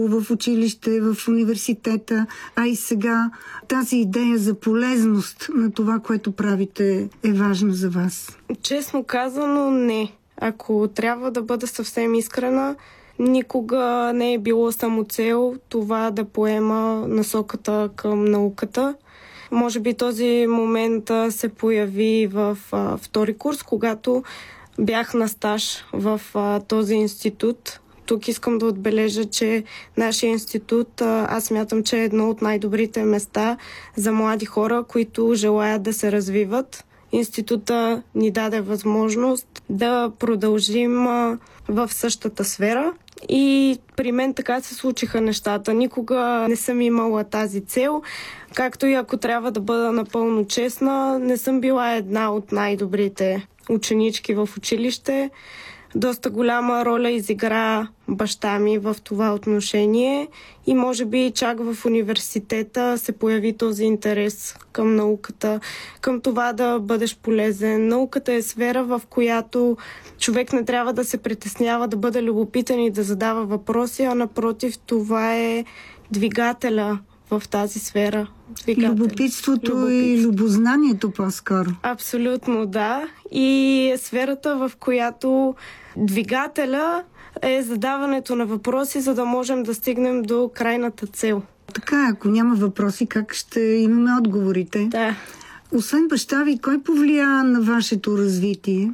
в училище, в университета, а и сега тази идея за полезност на това, което правите, е важна за вас? Честно казано, не. Ако трябва да бъда съвсем искрена, никога не е било самоцел това да поема насоката към науката. Може би този момент се появи в втори курс, когато бях на стаж в този институт. Тук искам да отбележа, че нашия институт, аз смятам, че е едно от най-добрите места за млади хора, които желаят да се развиват. Института ни даде възможност да продължим в същата сфера и при мен така се случиха нещата. Никога не съм имала тази цел, както и ако трябва да бъда напълно честна, не съм била една от най-добрите ученички в училище. Доста голяма роля изигра баща ми в това отношение и може би чак в университета се появи този интерес към науката, към това да бъдеш полезен. Науката е сфера, в която човек не трябва да се притеснява да бъде любопитен и да задава въпроси, а напротив, това е двигателя в тази сфера. Любопитството и любознанието по-скоро. Абсолютно, да. И сферата, в която двигателя е задаването на въпроси, за да можем да стигнем до крайната цел. Така, ако няма въпроси, как ще имаме отговорите? Да. Освен баща ви, кой повлия на вашето развитие?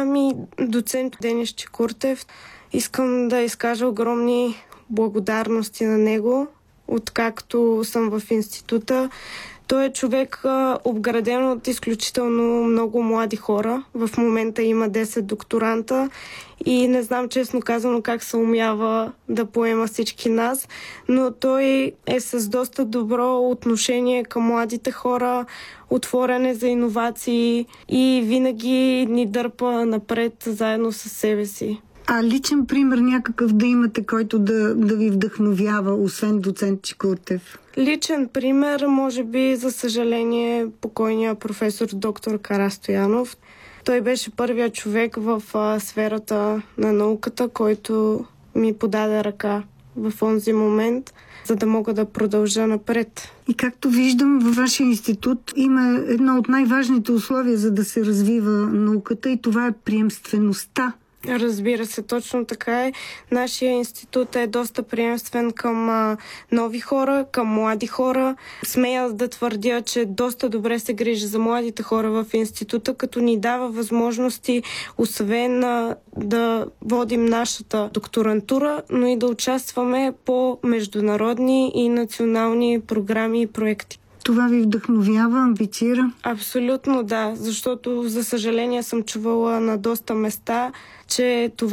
Доцент Денис Чекуртев. Искам да изкажа огромни благодарности на него, откакто съм в института. Той е човек обграден от изключително много млади хора. В момента има 10 докторанта и не знам честно казано как се умява да поема всички нас, но той е с доста добро отношение към младите хора, отворен е за иновации и винаги ни дърпа напред заедно с себе си. А личен пример някакъв да имате, който да ви вдъхновява, освен доцент Чекуртев? Личен пример, може би, за съжаление, покойния професор доктор Карастоянов. Той беше първият човек в сферата на науката, който ми подаде ръка в онзи момент, за да мога да продължа напред. И както виждам, във вашия институт има едно от най-важните условия, за да се развива науката, и това е приемствеността. Разбира се, точно така е. Нашия институт е доста приемствен към нови хора, към млади хора. Смея да твърдя, че доста добре се грижи за младите хора в института, като ни дава възможности, освен да водим нашата докторантура, но и да участваме по международни и национални програми и проекти. Това ви вдъхновява, амбицира? Абсолютно да, защото за съжаление съм чувала на доста места, че това